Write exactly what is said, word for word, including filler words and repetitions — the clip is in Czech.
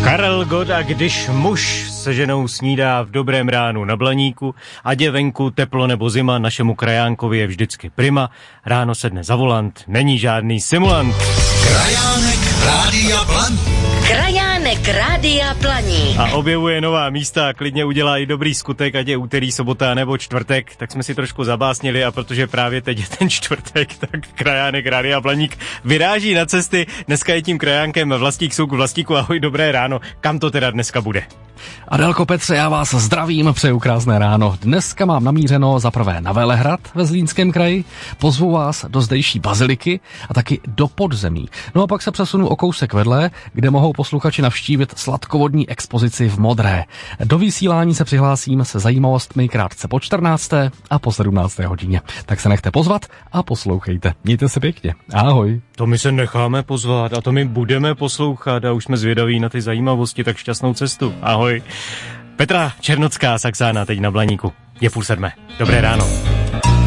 Karel Gott, a když muž se ženou snídá v dobrém ránu na Blaníku, ať je venku teplo nebo zima, našemu krajánkovi je vždycky prima. Ráno sedne za volant, není žádný simulant. Krajánek Rádia Blaník. Krajánek Rádia Blaník. A objevuje nová místa a klidně udělá i dobrý skutek, ať je úterý, sobota nebo čtvrtek. Tak jsme si trošku zabásnili, a protože právě teď je ten čtvrtek, tak Krajánek Rádia Blaník vyráží na cesty. Dneska je tím krajánkem Vlastík Suk. Vlastíku, ahoj, dobré ráno. Kam to teda dneska bude? Adelko, Petře, já vás zdravím, přeju krásné ráno. Dneska mám namířeno za prvé na Velehrad ve Zlínském kraji, pozvu vás do zdejší baziliky a taky do podzemí. No a pak se přesunu o kousek vedle, kde mohou posluchači navštívit sladkovodní expozici v Modré. Do vysílání se přihlásím se zajímavostmi krátce po čtrnácté a po sedmnácté hodině. Tak se nechte pozvat a poslouchejte. Mějte se pěkně. Ahoj. To my se necháme pozvat a to my budeme poslouchat a už jsme zvědaví na ty zajímavosti, tak šťastnou cestu. Ahoj. Petra Černocká, Saxána, teď na Blaníku. Je půl sedmé. Dobré ráno.